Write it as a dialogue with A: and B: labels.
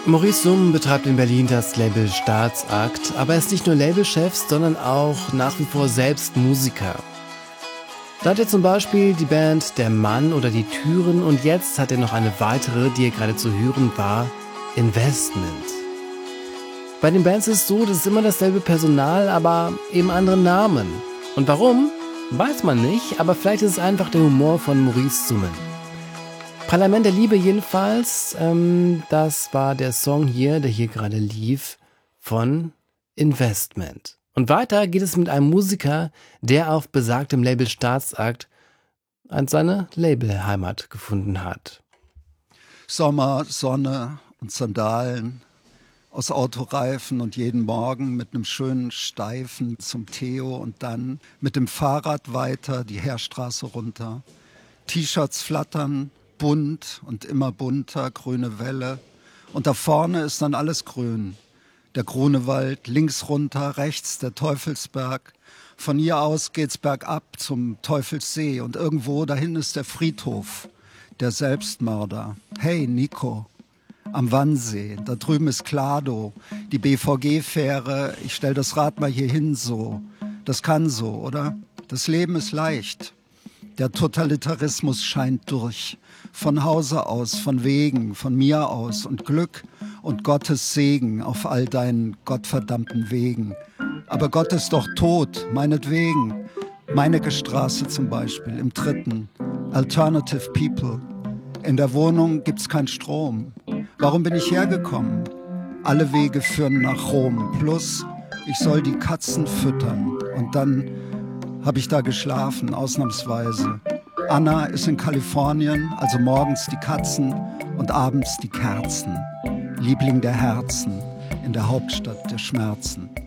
A: Maurice Summen betreibt in Berlin das Label Staatsakt, aber er ist nicht nur Labelchef, sondern auch nach wie vor selbst Musiker. Da hat er zum Beispiel die Band Der Mann oder Die Türen und jetzt hat er noch eine weitere, die er gerade zu hören war, Investment. Bei den Bands ist es so, das ist immer dasselbe Personal, aber eben andere Namen. Und warum? Weiß man nicht, aber vielleicht ist es einfach der Humor von Maurice Summen. Parlament der Liebe jedenfalls, das war der Song hier, der hier gerade lief, von Investment. Und weiter geht es mit einem Musiker, der auf besagtem Label Staatsakt seine Labelheimat gefunden hat.
B: Sommer, Sonne und Sandalen aus Autoreifen und jeden Morgen mit einem schönen Steifen zum Theo und dann mit dem Fahrrad weiter die Heerstraße runter. T-Shirts flattern, bunt und immer bunter, grüne Welle. Und da vorne ist dann alles grün. Der Grunewald, links runter, rechts der Teufelsberg. Von hier aus geht's bergab zum Teufelssee und irgendwo dahin ist der Friedhof, der Selbstmörder. Hey Nico, am Wannsee, da drüben ist Klado, die BVG-Fähre, ich stell das Rad mal hier hin so. Das kann so, oder? Das Leben ist leicht. Der Totalitarismus scheint durch. Von Hause aus, von Wegen, von mir aus und Glück und Gottes Segen auf all deinen gottverdammten Wegen. Aber Gott ist doch tot, meinetwegen. Meinegestraße zum Beispiel, im 3. Alternative People. In der Wohnung gibt's keinen Strom. Warum bin ich hergekommen? Alle Wege führen nach Rom. Plus, ich soll die Katzen füttern. Und dann habe ich da geschlafen, ausnahmsweise. Anna ist in Kalifornien, also morgens die Katzen und abends die Kerzen. Liebling der Herzen in der Hauptstadt der Schmerzen.